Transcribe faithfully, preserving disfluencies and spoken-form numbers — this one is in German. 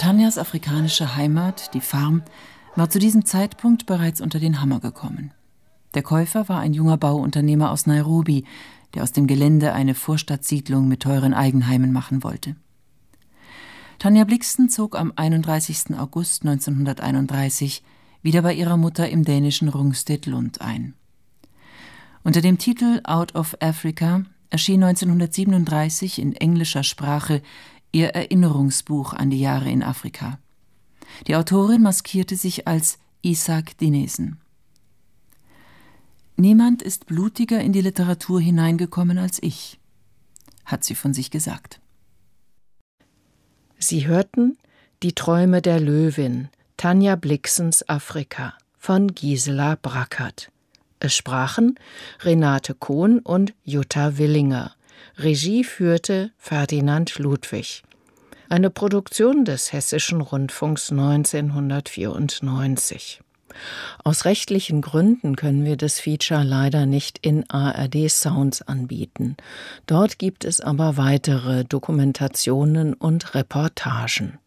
Tanjas afrikanische Heimat, die Farm, war zu diesem Zeitpunkt bereits unter den Hammer gekommen. Der Käufer war ein junger Bauunternehmer aus Nairobi, der aus dem Gelände eine Vorstadtsiedlung mit teuren Eigenheimen machen wollte. Tanja Blixen zog am einunddreißigsten August neunzehnhunderteinunddreißig wieder bei ihrer Mutter im dänischen Rungsted Lund ein. Unter dem Titel Out of Africa erschien neunzehnhundertsiebenunddreißig in englischer Sprache ihr Erinnerungsbuch an die Jahre in Afrika. Die Autorin maskierte sich als Isak Dinesen. »Niemand ist blutiger in die Literatur hineingekommen als ich«, hat sie von sich gesagt. Sie hörten Die Träume der Löwin, Tanja Blixens Afrika von Gisela Brackert. Es sprachen Renate Kohn und Jutta Willinger. Regie führte Ferdinand Ludwig. Eine Produktion des Hessischen Rundfunks neunzehnhundertvierundneunzig. Aus rechtlichen Gründen können wir das Feature leider nicht in A R D Sounds anbieten. Dort gibt es aber weitere Dokumentationen und Reportagen.